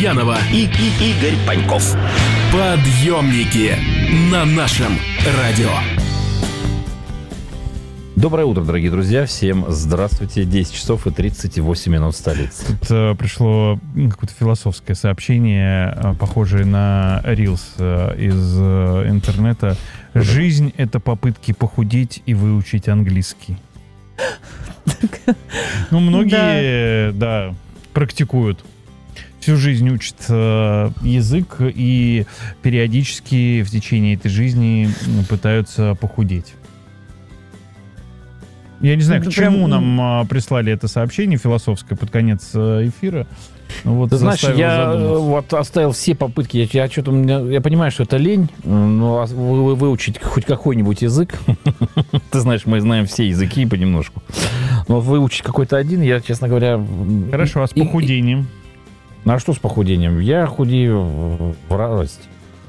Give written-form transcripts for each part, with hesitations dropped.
Лукьянова и Игорь Паньков. Подъемники на нашем радио. Доброе утро, дорогие друзья. Всем здравствуйте. 10 часов и 38 минут в столице. Тут пришло какое-то философское сообщение, похожее на Reels из интернета. Жизнь — это попытки похудеть и выучить английский. Ну, многие, да, практикуют. Всю жизнь учат язык и периодически в течение этой жизни пытаются похудеть. Я не знаю, к чему нам прислали это сообщение философское под конец эфира. Вот, ты знаешь, я вот оставил все попытки. Я понимаю, что это лень, но выучить хоть какой-нибудь язык. Ты знаешь, мы знаем все языки понемножку. Но выучить какой-то один, я, честно говоря... Хорошо, а с похудением? А что с похудением? Я худею в радость.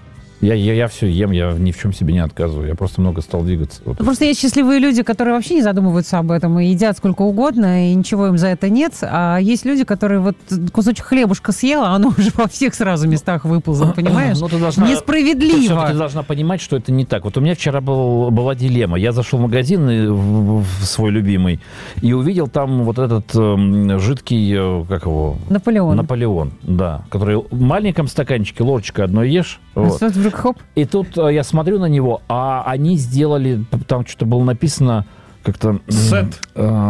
Я все ем, я ни в чем себе не отказываю. Я просто много стал двигаться. Вот. Просто есть счастливые люди, которые вообще не задумываются об этом и едят сколько угодно, и ничего им за это нет. А есть люди, которые вот кусочек хлебушка съел, а оно уже во всех сразу местах выползло, понимаешь? Несправедливо. Ты должна понимать, что это не так. Вот у меня вчера была дилемма. Я зашел в магазин в свой любимый и увидел там вот этот жидкий, как его? Наполеон, да. Который в маленьком стаканчике, ложечкой одной ешь. Вот. Хоп. И тут я смотрю на него, а они сделали, там что-то было написано как-то... Сет.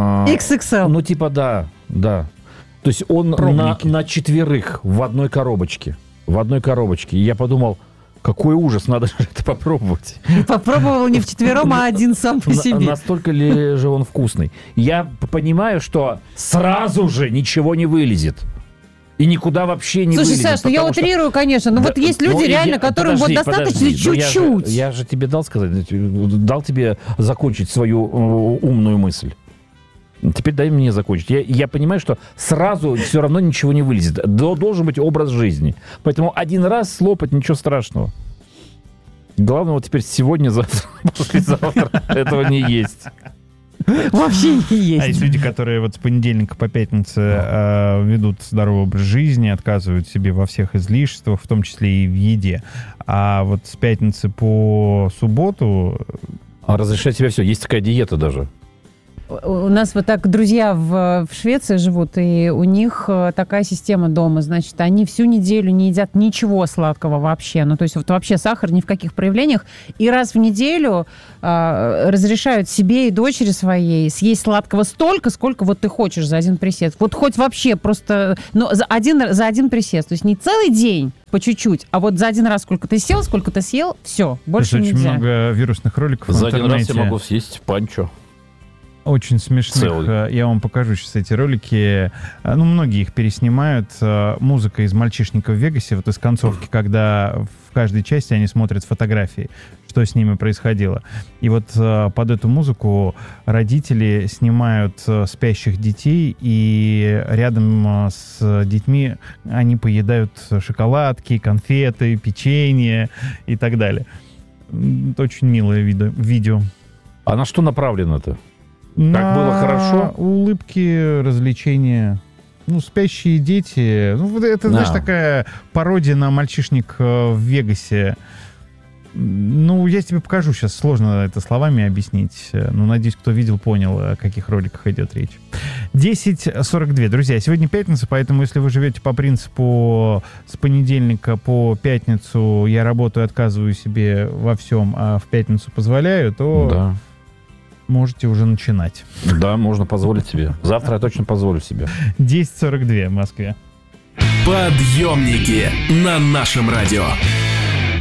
XXL. Ну, типа, да. То есть он на четверых в одной коробочке. И я подумал, какой ужас, надо же это попробовать. И попробовал не вчетвером, а один сам по себе. Настолько ли же он вкусный? Я понимаю, что сразу же ничего не вылезет. И никуда вообще не вылезет. Слушай, Саш, я утрирую, конечно, но вот есть люди реально, которым вот достаточно чуть-чуть. Я же тебе дал тебе закончить свою умную мысль. Теперь дай мне закончить. Я понимаю, что сразу все равно ничего не вылезет. Должен быть образ жизни. Поэтому один раз слопать, ничего страшного. Главное, вот теперь сегодня, завтра, послезавтра этого не есть. Вообще не есть. А есть люди, которые вот с понедельника по пятницу ведут здоровый образ жизни, отказывают себе во всех излишествах, в том числе и в еде. А вот с пятницы по субботу... разрешать себе все. Есть такая диета даже. У нас вот так друзья в Швеции живут, и у них такая система дома. Значит, они всю неделю не едят ничего сладкого вообще. Ну, то есть вот вообще сахар ни в каких проявлениях. И раз в неделю разрешают себе и дочери своей съесть сладкого столько, сколько вот ты хочешь за один присест. Вот хоть вообще просто... Но за один присест. То есть не целый день по чуть-чуть, а вот за один раз сколько ты съел, все, больше нельзя. Очень много вирусных роликов в интернете. За один раз я могу съесть панчо. Очень смешных. Я вам покажу сейчас эти ролики. Ну, многие их переснимают. Музыка из «Мальчишника в Вегасе», вот из концовки, когда в каждой части они смотрят фотографии, что с ними происходило. И вот под эту музыку родители снимают спящих детей, и рядом с детьми они поедают шоколадки, конфеты, печенье и так далее. Это очень милое видео. А на что направлено-то? Как было хорошо? Улыбки, развлечения. Ну, спящие дети. Ну, это, знаешь, такая пародия на «Мальчишник в Вегасе». Ну, я тебе покажу сейчас. Сложно это словами объяснить. Но, надеюсь, кто видел, понял, о каких роликах идет речь. 10:42. Друзья, сегодня пятница, поэтому если вы живете по принципу с понедельника по пятницу я работаю, отказываю себе во всем, а в пятницу позволяю, то... Да. Можете уже начинать. Да, можно позволить себе. Завтра я точно позволю себе. 10:42 в Москве. Подъемники на нашем радио.